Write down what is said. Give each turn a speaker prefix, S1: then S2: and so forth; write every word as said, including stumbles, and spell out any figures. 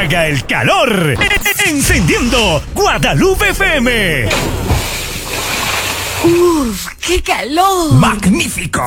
S1: apaga el calor. Encendiendo Guadalupe F M.
S2: ¡Uf! ¡Qué calor!
S1: ¡Magnífico!